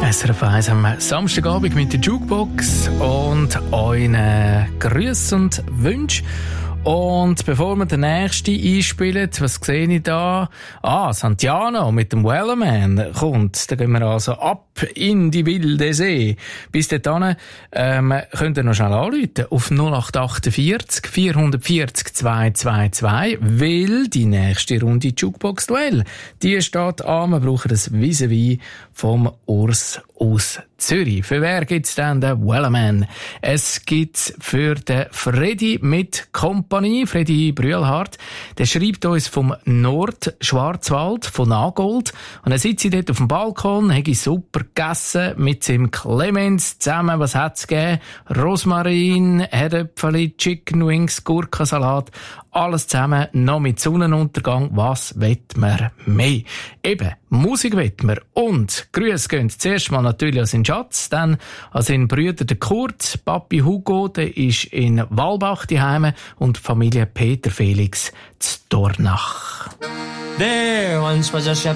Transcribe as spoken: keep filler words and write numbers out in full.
S R F eins am Samstagabend mit der Jukebox und euren Grüßen und Wünschen. Und bevor wir den nächsten einspielen, was sehe ich da? Ah, Santiano mit dem Wellerman kommt. Da gehen wir also ab in die wilde See. Bis dahin ähm, könnt ihr noch schnell anrufen auf null acht achtundvierzig vierhundertvierzig zweihundertzweiundzwanzig, weil die nächste Runde Jukebox-Duell, die steht an. Wir brauchen das Vis-à-vis vom Urs aus Zürich. Für wer gibt's denn den Wellerman? Es gibt für den Freddy mit Kompanie, Freddy Brühlhardt. Der schreibt uns vom Nordschwarzwald, von Nagold. Und er sitzt dort auf dem Balkon, hat super gegessen mit seinem Clemens zusammen. Was hat's gegeben? Rosmarin, Herdöpfeli, Chicken Wings, Gurkensalat. Alles zusammen, noch mit Sonnenuntergang. Was wett man mehr? Eben, Musik wett man. Und Grüße gehen zuerst mal natürlich an seinen Schatz, dann an seinen Brüder den Kurt, Papi Hugo, der ist in Walbach daheim und die Familie Peter Felix zu Dornach. There once was a shepherd